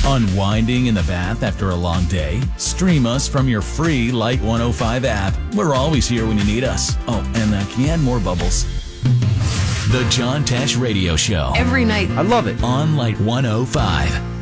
Unwinding in the bath after a long day? Stream us from your free Light 105 app. We're always here when you need us. Oh, and can you add more bubbles? The John Tesh Radio Show. Every night. I love it. On Light 105.